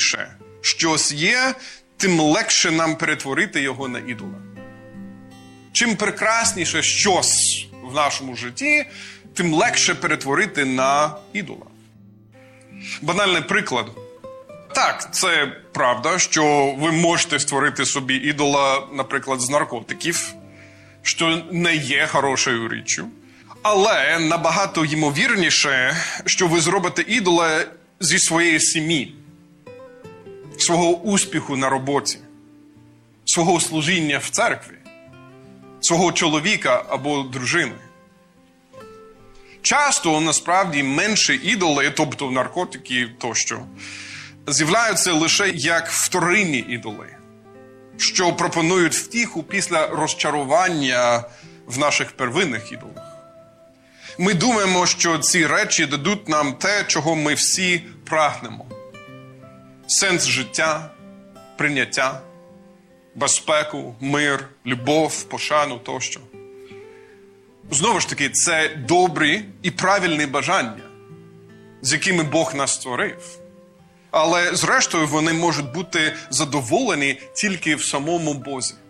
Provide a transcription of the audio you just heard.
більше щось є, тим легше нам перетворити його на ідола. Чим прекрасніше щось в нашому житті, тим легше перетворити на ідола. Банальний приклад. Так, це правда, що ви можете створити собі ідола, наприклад, з наркотиків, що не є хорошою річчю. Але набагато ймовірніше, що ви зробите ідола зі своєї сім'ї, свого успіху на роботі, свого служіння в церкві, свого чоловіка або дружини. Часто, насправді, менші ідоли, тобто наркотики тощо, з'являються лише як вторинні ідоли, що пропонують втіху після розчарування в наших первинних ідолах. Ми думаємо, що ці речі дадуть нам те, чого ми всі прагнемо. Сенс життя, прийняття, безпеку, мир, любов, пошану тощо. Знову ж таки, це добрі і правильні бажання, з якими Бог нас створив. Але, зрештою, вони можуть бути задоволені тільки в самому Бозі.